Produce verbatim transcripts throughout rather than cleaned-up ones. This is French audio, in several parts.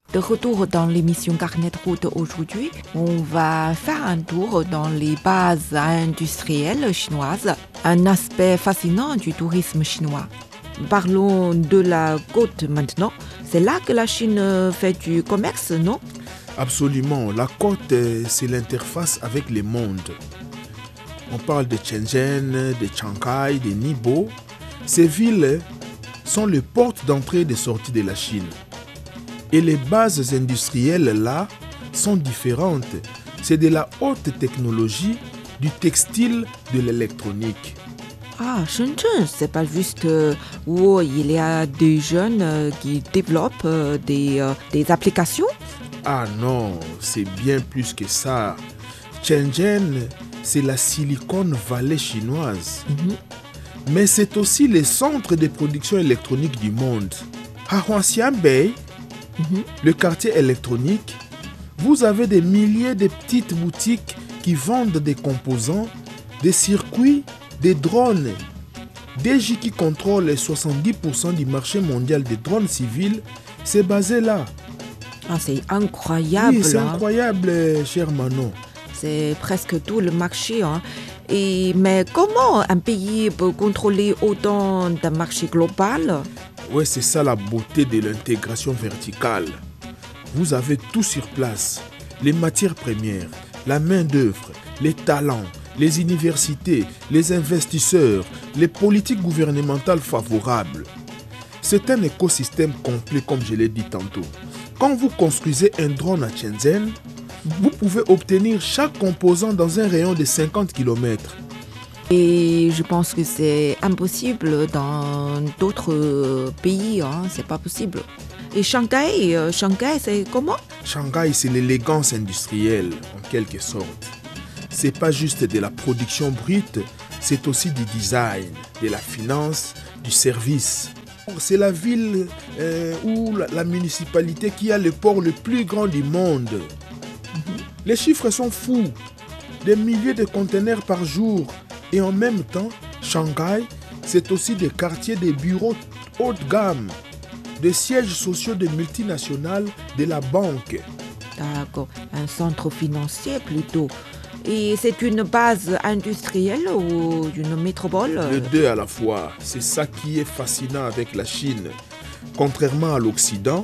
De retour dans l'émission Carnet de route aujourd'hui, on va faire un tour dans les bases industrielles chinoises, un aspect fascinant du tourisme chinois. Parlons de la côte maintenant. C'est là que la Chine fait du commerce, non? Absolument. La côte, c'est l'interface avec le monde. On parle de Shenzhen, de Shanghai, de Ningbo. Ces villes sont les portes d'entrée et de sortie de la Chine. Et les bases industrielles là sont différentes. C'est de la haute technologie, du textile, de l'électronique. Ah, Shenzhen, c'est pas juste euh, où il y a des jeunes euh, qui développent euh, des, euh, des applications? Ah non, c'est bien plus que ça. Shenzhen, c'est la Silicon Valley chinoise. Mhm. Mais c'est aussi le centre de production électronique du monde. À Huaxianbei, Mhm. le quartier électronique, vous avez des milliers de petites boutiques qui vendent des composants, des circuits, des drones. D J qui contrôle soixante-dix pour cent du marché mondial des drones civils, c'est basé là. Ah, c'est incroyable. Oui, c'est hein. incroyable, cher Manon. C'est presque tout le marché. hein. Et, mais comment un pays peut contrôler autant d'un marché global? Ouais, c'est ça la beauté de l'intégration verticale. Vous avez tout sur place. Les matières premières, la main-d'œuvre, les talents, les universités, les investisseurs, les politiques gouvernementales favorables. C'est un écosystème complet, comme je l'ai dit tantôt. Quand vous construisez un drone à Shenzhen, vous pouvez obtenir chaque composant dans un rayon de cinquante kilomètres. Et je pense que c'est impossible dans d'autres pays. Hein. C'est pas possible. Et Shanghai, euh, Shanghai, c'est comment? Shanghai, c'est l'élégance industrielle, en quelque sorte. C'est pas juste de la production brute, c'est aussi du design, de la finance, du service. C'est la ville euh, ou la, la municipalité qui a le port le plus grand du monde. Mm-hmm. Les chiffres sont fous. Des milliers de conteneurs par jour. Et en même temps, Shanghai, c'est aussi des quartiers de bureaux haut de gamme, des sièges sociaux de multinationales, de la banque. D'accord, un centre financier plutôt. Et c'est une base industrielle ou une métropole? Les deux à la fois. C'est ça qui est fascinant avec la Chine. Contrairement à l'Occident,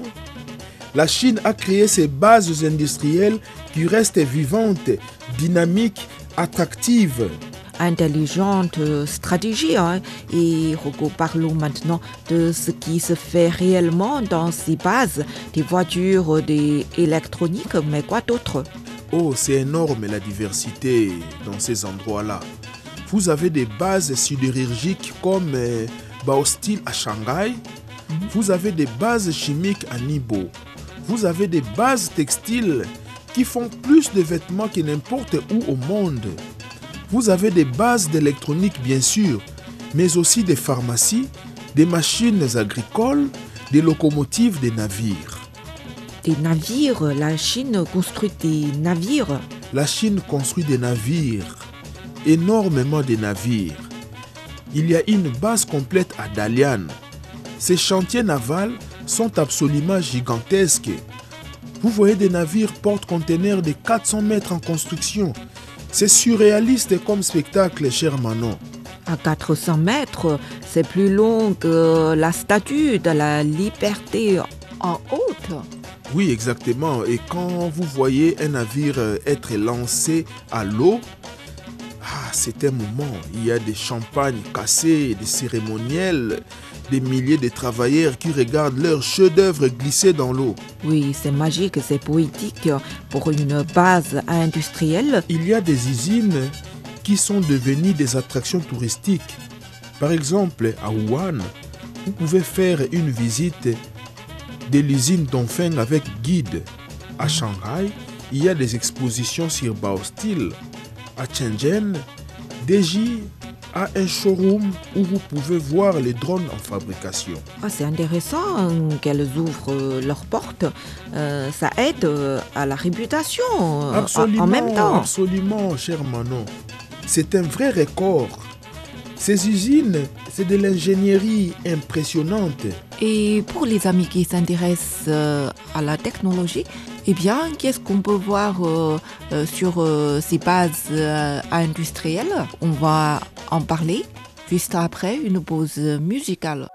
la Chine a créé ses bases industrielles qui restent vivantes, dynamiques, attractives. Intelligente stratégie. Hein. Et parlons maintenant de ce qui se fait réellement dans ces bases, des voitures, des électroniques, mais quoi d'autre? Oh, c'est énorme la diversité dans ces endroits-là. Vous avez des bases sidérurgiques comme euh, Baosteel à Shanghai. Mm-hmm. Vous avez des bases chimiques à Ningbo. Vous avez des bases textiles qui font plus de vêtements que n'importe où au monde. Vous avez des bases d'électronique bien sûr, mais aussi des pharmacies, des machines agricoles, des locomotives, des navires. Des navires, la Chine construit des navires. La Chine construit des navires, énormément de navires. Il y a une base complète à Dalian. Ces chantiers navals sont absolument gigantesques. Vous voyez des navires porte-conteneurs de quatre cents mètres en construction. C'est surréaliste comme spectacle, cher Manon. À quatre cents mètres, c'est plus long que la statue de la liberté en haute. Oui, exactement. Et quand vous voyez un navire être lancé à l'eau, ah, c'est un moment. Il y a des champagnes cassés, des cérémoniels, des milliers de travailleurs qui regardent leurs chefs-d'œuvre glisser dans l'eau. Oui, c'est magique, c'est poétique pour une base industrielle. Il y a des usines qui sont devenues des attractions touristiques. Par exemple, à Wuhan, vous pouvez faire une visite de l'usine Dongfeng avec guide. À Shanghai, il y a des expositions sur Baosteel. À Shenzhen, D J a un showroom où vous pouvez voir les drones en fabrication. Ah, c'est intéressant qu'elles ouvrent leurs portes. Euh, ça aide à la réputation absolument, en même temps. Absolument, cher Manon. C'est un vrai record. Ces usines, c'est de l'ingénierie impressionnante. Et pour les amis qui s'intéressent euh, à la technologie, eh bien, qu'est-ce qu'on peut voir euh, euh, sur euh, ces bases euh, industrielles? On va en parler juste après une pause musicale.